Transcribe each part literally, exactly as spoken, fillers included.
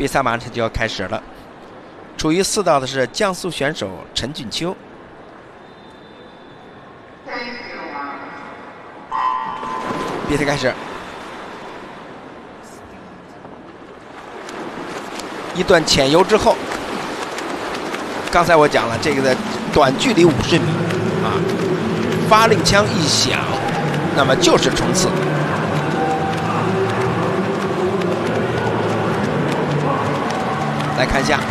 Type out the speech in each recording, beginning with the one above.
比赛马上就要开始了。处于四道的是江苏选手陈俊秋。比赛开始，一段潜游之后，刚才我讲了，这个的短距离五十米啊，发令枪一响，那么就是冲刺。来看一下，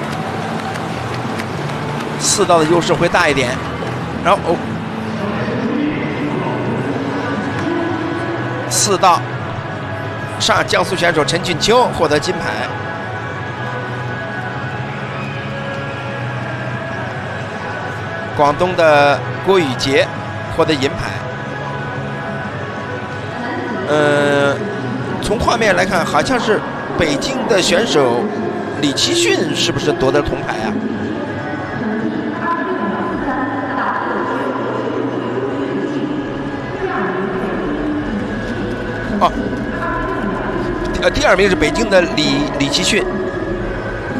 四道的优势会大一点，然后哦，四道上江苏选手陈俊秋获得金牌。广东的郭宇杰获得银牌。呃，从画面来看，好像是北京的选手李奇迅是不是夺得铜牌啊？哦，呃，第二名是北京的李李奇迅